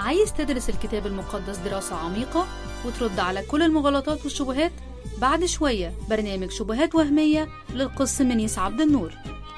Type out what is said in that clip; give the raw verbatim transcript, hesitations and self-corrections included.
عايز تدرس الكتاب المقدس دراسة عميقة وترد على كل المغالطات والشبهات؟ بعد شوية برنامج شبهات وهمية للقس منيس عبد النور